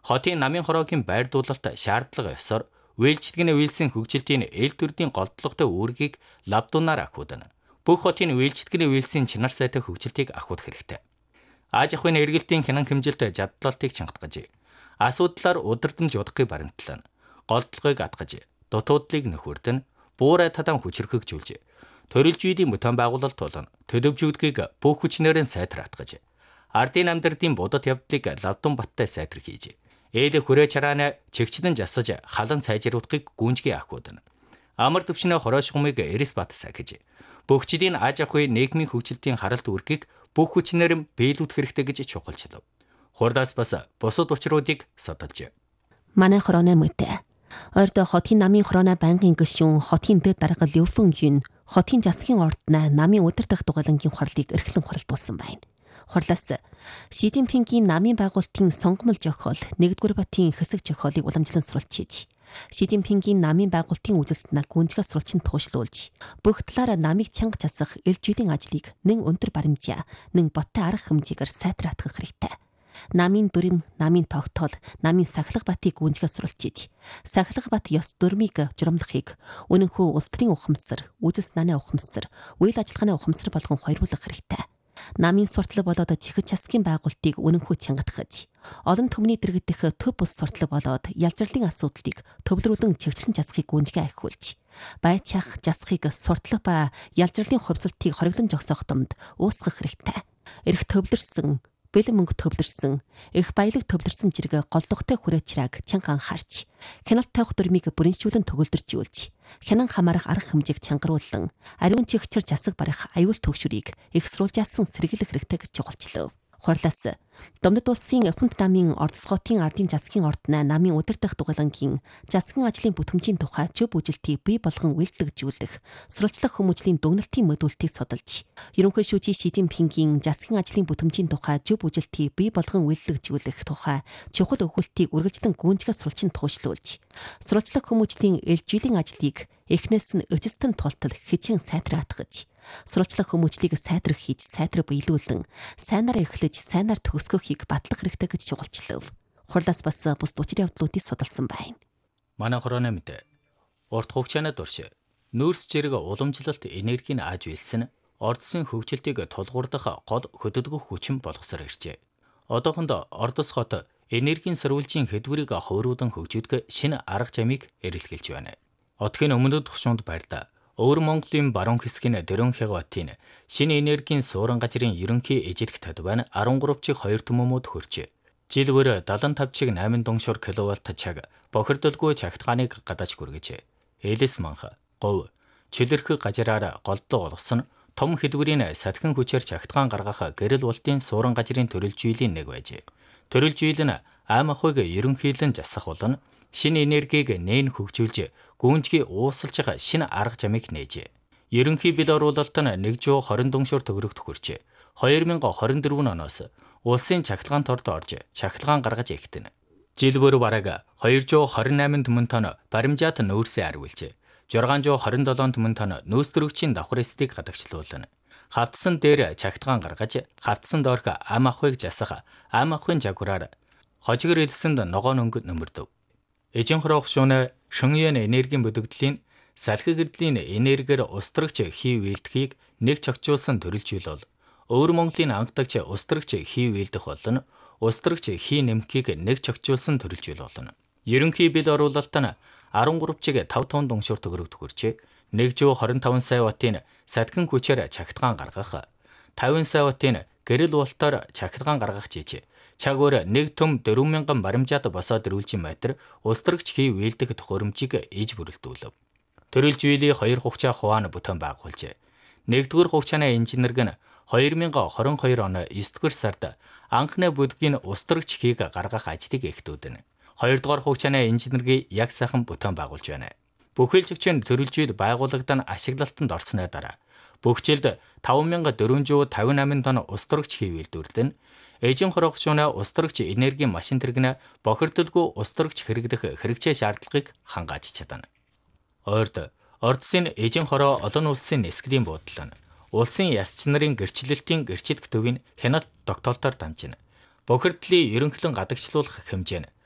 Хотын намын хороогийн байрдуулалт шаардлага ёсоор үйлчлэгний үйлсийн хөгжилтийн эл төрдийн голдлоготой үүргийг лавдуунаар ахуудана. Бүх хотын үйлчлэгний үйлсийн чанар сайтай хөгжилтийг ахуудах хэрэгтэй. Аж ахуйн эргэлтийн хянан хэмжилт жадлалтыг чангатгаж, асуудлаар удирдамж удахыг баримтлан, голдлогыг атгаж, дутуудлыг нөхөрдөн, буурай тадан хүчрхэгжүүлж, төрөлжүйдийн бүтээн байгуулалт болон төдөвжүүдгийг бүх хүчнээрээ сайтар атгаж, ардын амьдралын будад явдлыг лавдун баттай сайтар хийж, ээл хүрээ чарааны чигчлэн жасаж халан сайжруулахыг гүнжгий ахуудана. Амар төвчнөө хороош хумыг эрэс бат сахиж, бүх жилийн аж ахуй нийгмийн хөгжилтийн харалт үүргийг бүх хүчнээр биелүүлэх хэрэгтэй гэж чухалчлав. Хурдаас бас бусад учруудыг судалж. Манай хорооны мөтэ. Ордо хотын намын хорооны байнгын гишүүн хотын дэд дарга Лёфэн Юн хотын засгийн орднаа намын удирдах дугуулангийн хурлыг эрхлэн хуралдуулсан байна. Хурлаас Ши Цзиньпингийн намын байгуулалтын сонгомол зохиол 1-р батын хэсэг зохиолыг уламжлан суралцж, Ши Цзиньпингийн намын байгуулалтын үзэлснээ гүнзгий сурчин туушлуулж, бүх талаараа намыг чанга засах эл жилийн ажлыг нэн өндөр баримжаа, нэн боттой арга хэмжээгээр сайтар атгах хэрэгтэй. Намын дүрэм, намын тогтоол, намын сахилга батыг гүнзгий суралцж, сахилга бат ёс дүрмийг журамлахыг үнэнхүү улс төрийн ухамсар, үзэл санааны ухамсар, үйл ажиллагааны ухамсар болгон хоёруулах хэрэгтэй. Намын суртал болоод чихэж засгийн байгуулалтыг үнэнхүү чангатгаж, олон түмний дэргэдэх төв бус суртал болоод ялжрлын асуудлыг төвлөрүүлэн чигчлэн засахыг гүнзгий ахиулж, байцаах засахыг суртлах ба ялжрлын хувьсалтыг хориглон зогсоох томд уусгах хэрэгтэй. Эрх төвлөрсөн, бэлэн мөнгө төвлөрсөн, их баялаг төвлөрсөн зэрэг голдогтой хүрээчраг чанга анхаарч, хяналт тавих дүрмийг бүрэншүүлэн төгөлдөржүүлж, хянан хамаарах арга хэмжээг чангаруулан, ариун чигчэр засаг барих аюул төгшрийг их сурулжаасан сэргийлэх хэрэгтэй гэж чухалчлав. Хурлаас Домдод улсын Фунт намын Ордосготын ардын засгийн орднаа намын удирдах дугуулангийн засгийн ажлын бүтэмжийн тухай зөв үжилтийг бий болгон үйлдвэрлэжүүлэх, сурвалжлах хүмүүжлийн дүгнэлтийн модултыг судалж, ерөнхий шүүжийн Ши Цзиньпингийн засгийн ажлын бүтэмжийн тухай зөв үжилтийг бий болгон үйлдвэрлэжүүлэх тухай чухал өгүүлтийг үргэлжлэн гүнзгий сурчин туушлуулж, сурвалжлах хүмүүжлийн эл жилийн ажлыг эхнээс нь эцэстэн тултал хичээн сайтар атгаж, сурвалжлах хүмүүжлийг сайтар хийж, сайтар биелүүлэн, сайнаар эхлэж, сайнаар төгсгөхийг батлах хэрэгтэй гэж чухалчлав. Хурлаас бас бус учир явдлуудыг судалсан байна. Манай хорооны мэдээ. Урт хугацааны турш нүүрс зэрэг уламжлалт энергийн ааж үйлсэн ордсын хөгжилтийг тулгуурдах гол хөдөлгөх хүчин болгосоор иржээ. Одоохондоо Ордос хот энергийн сэрүүлжийн хэдвэрийг хувируулан хөгжүүлэх шинэ арга замыг эрэлхийлж байна. Одгийн өмнөд тушуунд байрлаа. Өвөр Монголын баруун хэсгийн Дөрөн Хягбатын шинэ энергийн суурин газрын ерөнхий эжирх тадбайн 13.2 түмэмүүд хөрчээ. Жил бүр 75.8 дунгшуур киловатт чаг бохирдолгүй чагтгааныг гадаж хүргэжээ. Элэс манх, говь, чөлөрхөг газраар голдлоо олгосон том хэдвэрийн сатхин хүчээр чагтгаан гаргах гэрэл ултын суурин газрын төрөлжүйлийн нэг байжээ. Төрөлжийл нь ам ахуйг ерөнхийлөн засах болон шинэ энергийг нээн хөгжүүлж гүнжгий уусалж байгаа шинэ арга замыг нээжээ. Ерөнхий бэл оруулалт нь 120 дунгшуур төгрөгт хүрчээ. 2024 оноос улсын чагтгаан торд орж чагтгаан гаргаж эхтэнэ. Жил бүр бараг 228 түмэн тонн баримжаат нөөцөө ариулжээ. 627 түмэн тонн нөөц төрөгчийн давхар эсдийг гадагшлуулна. Хавтсан дээр чагтгаан гаргаж, хавтсан доорх ам ахуйг засах ам ахуйн жагвараар хожигор элсэнд ногоон өнгө нөмөрдөв. Эжин хороо хшууны шөнгийн энергийн бүдэгдлийн салхи гэрдлийн энергиэр устрагч хий үйлдэхийг нэг чогчуулсан төрөлжүүл бол Өвөр Монголын ангадагч устрагч хий үйлдэх болон устрагч хий нэмхийг нэг чогчуулсан төрөлжүүл болно. Ерөнхий бэл оруулалт нь 13.5 тонн дунгшуур төгрөгт хүрчээ. 125 сая ваттын садгин хүчээр чагтгаан гаргах, 50 сая ваттын гэрэл уултаар чагтгаан гаргах жижиг. Чагвар 1 төм 4,000 баримжаат босоод ирүүлжин метр устрагч хий үйлдэх төхөөрөмжийг ээж бүрэлдүүлв. Төрөлжүйлийн 2 хугацаа хуваан бүтээн байгуулжээ. 1-р хугацааны инженерг нь 2022 оны 9-р сард анхны бүдгийн устрагч хийг гаргах ажлыг эхлүүлнэ. 2-р хугацааны инженергийн яг сайхан бүтээн байгуулж байна. Бүхэлдэгчийн төрөлжүйд байгууллагадан ашиглалтанд орсны дараа бүх жилд 5458 тонн устрагч хий үйлдвэрлэн эжин хорогчны устрагч энергийн машин тэрэгнэ бохирдолгүй устрагч хэрэглэх хэрэгцээ шаардлагыг хангааж чадна. Ордсын эжин хороо олон улсын нисгэлийн буудлын улсын ясч нарын гэрчлэлтийн гэрчилх төвийн хяналт тогтоолтоор дамжина. Бохирдлыг ерөнхлөн гадагшлуулах хэмжээ нь